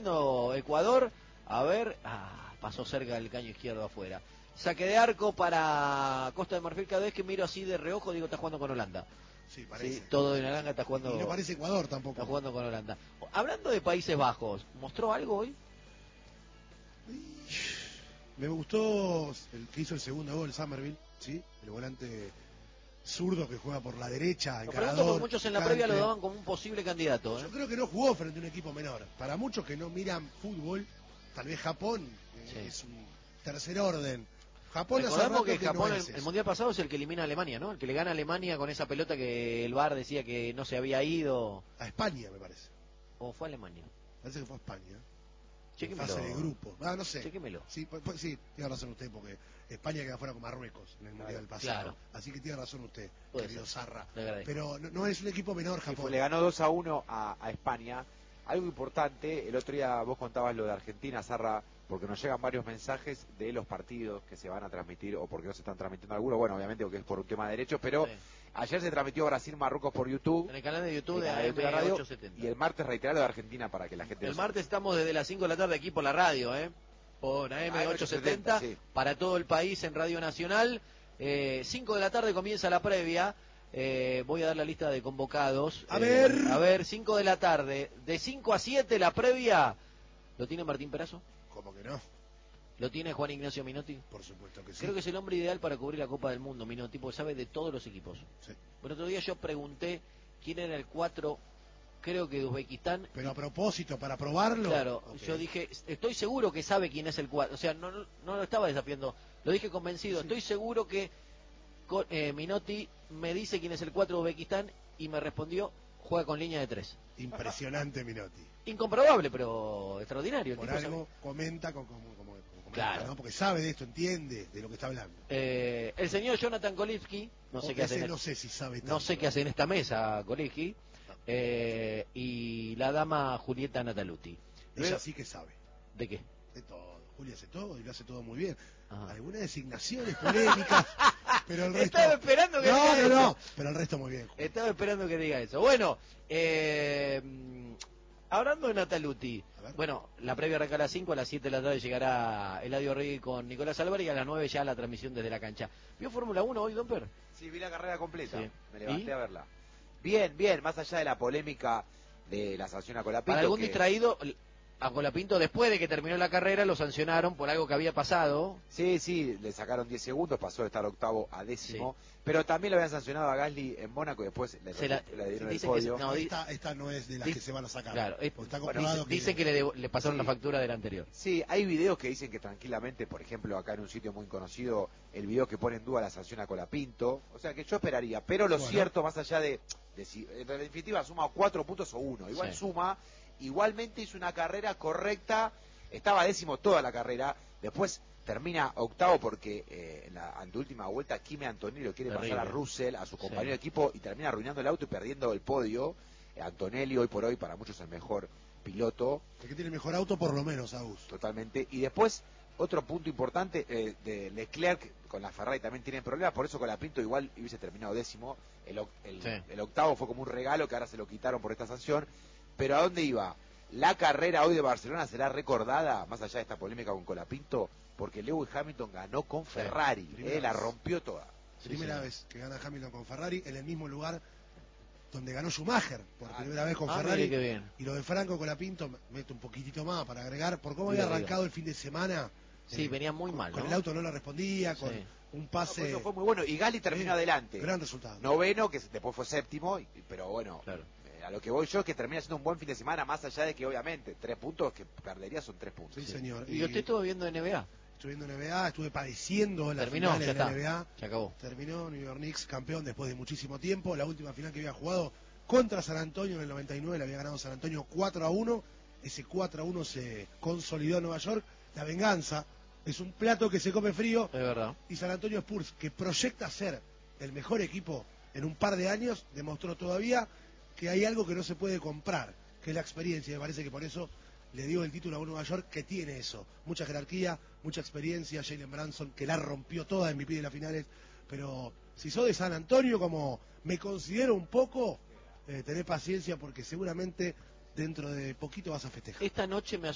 defendiendo Ecuador. A ver, pasó cerca del caño izquierdo afuera. Saque de arco para Costa de Marfil. Cada vez que miro así de reojo digo, está jugando con Holanda. Sí, parece. Sí, todo de naranja está jugando. Y no parece Ecuador tampoco. Está jugando con Holanda. Hablando de Países Bajos, ¿mostró algo hoy? Me gustó el que hizo el segundo gol, Summerville, ¿sí? El volante zurdo que juega por la derecha, encarador. Porque muchos en la previa lo daban como un posible candidato. Yo creo que no jugó frente a un equipo menor. Para muchos que no miran fútbol, tal vez Japón es un tercer orden. Japón Recordemos que Japón el mundial pasado es el que elimina a Alemania, ¿no? El que le gana a Alemania con esa pelota que el VAR decía que no se había ido. A España, me parece. ¿O fue a Alemania? Parece que fue a España. Chéquemelo. Fase de grupo. No sé. Chéquemelo. Sí, sí, tiene razón usted, porque España queda fuera con Marruecos en el mundial del pasado. Claro. Así que tiene razón usted, querido Zarra. Pero no es un equipo menor, Japón. Le ganó 2-1 a España. Algo importante, el otro día vos contabas lo de Argentina, Zarra, porque nos llegan varios mensajes de los partidos que se van a transmitir o porque no se están transmitiendo algunos, bueno, obviamente porque es por un tema de derechos, pero ayer se transmitió Brasil-Marruecos por YouTube. En el canal de YouTube de AM870. Y el martes reiterar lo de Argentina para que la gente... El martes estamos desde las 5 de la tarde aquí por la radio, por AM870, sí, para todo el país en Radio Nacional. 5 de la tarde comienza la previa. Voy a dar la lista de convocados. A ver, 5 de la tarde. De 5 a 7 la previa. ¿Lo tiene Martín Perazo? ¿Cómo que no? ¿Lo tiene Juan Ignacio Minotti? Por supuesto que sí. Creo que es el hombre ideal para cubrir la Copa del Mundo, Minotti, porque sabe de todos los equipos. Sí. El otro día yo pregunté quién era el 4, creo que de Uzbekistán. Pero a propósito, para probarlo. Claro, yo dije, estoy seguro que sabe quién es el 4. O sea, no lo estaba desafiando, lo dije convencido. Sí. Estoy seguro que Minotti me dice quién es el 4 de Uzbekistán y me respondió, juega con línea de 3. Impresionante Minotti. Incomprobable, pero extraordinario. Por algo comenta como claro, ¿no? Porque sabe de esto, entiende de lo que está hablando. El señor Jonathan Kolivsky, no sé qué hace. No sé si sabe tanto. No sé qué hace en esta mesa, Kolivsky. Y la dama Julieta Nataluti. Ella sí que sabe. ¿De qué? De todo. Julia hace todo y lo hace todo muy bien. Algunas designaciones polémicas, pero el resto... Estaba esperando que diga eso. No, pero el resto muy bien. Julia. Estaba esperando que diga eso. Bueno, hablando de Nataluti, bueno, la previa arranca a las 5, a las 7 de la tarde llegará Eladio Rey con Nicolás Álvarez y a las 9 ya la transmisión desde la cancha. ¿Vio Fórmula 1 hoy, Don Per? Sí, vi la carrera completa, sí. Me levanté a verla. Bien, más allá de la polémica de la sanción a Colapinto. Para algún distraído, a Colapinto después de que terminó la carrera lo sancionaron por algo que había pasado. Sí, le sacaron 10 segundos, pasó de estar octavo a décimo, pero también lo habían sancionado a Gasly en Mónaco y después le dieron el podio. Esta no es de las que se van a sacar. Claro, está comprobado dicen que le pasaron la factura del anterior. Sí, hay videos que dicen que tranquilamente, por ejemplo, acá en un sitio muy conocido, el video que pone en duda la sanción a Colapinto, o sea que yo esperaría, pero lo cierto, más allá de si en definitiva suma 4 puntos o 1, igual suma. Igualmente hizo una carrera correcta, estaba décimo toda la carrera, después termina octavo porque en la anteúltima vuelta Kimi Antonelli lo quiere pasar a Russell, a su compañero de equipo, y termina arruinando el auto y perdiendo el podio. Antonelli hoy por hoy para muchos el mejor piloto. El que tiene el mejor auto por lo menos, Agus. Totalmente. Y después otro punto importante de Leclerc con la Ferrari también tienen problemas, por eso con la Pinto igual hubiese terminado décimo. El octavo fue como un regalo que ahora se lo quitaron por esta sanción. Pero ¿a dónde iba? La carrera hoy de Barcelona será recordada, más allá de esta polémica con Colapinto, porque Lewis Hamilton ganó con Ferrari, la rompió toda. Primera vez que gana Hamilton con Ferrari, en el mismo lugar donde ganó Schumacher, por primera vez con Ferrari. Qué bien. Y lo de Franco Colapinto, meto un poquitito más para agregar, por cómo había arrancado el fin de semana. Sí, venía muy mal, con el auto no le respondía, con un pase... Eso fue muy bueno, y Gali terminó adelante. Gran resultado. Noveno, que después fue séptimo, pero bueno... Claro. A lo que voy yo es que termina siendo un buen fin de semana, más allá de que obviamente 3 puntos que perdería son 3 puntos. Sí, señor. ¿Y usted estuvo viendo NBA? Estuve viendo NBA, estuve padeciendo la final de la NBA. Se acabó. Terminó New York Knicks campeón después de muchísimo tiempo. La última final que había jugado contra San Antonio en el 99, la había ganado San Antonio 4-1. Ese 4-1 se consolidó en Nueva York. La venganza es un plato que se come frío. Es verdad. Y San Antonio Spurs, que proyecta ser el mejor equipo en un par de años, demostró todavía que hay algo que no se puede comprar, que es la experiencia. Me parece que por eso le dio el título a un Nueva York que tiene eso. Mucha jerarquía, mucha experiencia. Jalen Brunson, que la rompió toda en MVP de las finales. Pero si sos de San Antonio, como me considero un poco, tenés paciencia porque seguramente dentro de poquito vas a festejar. Esta noche me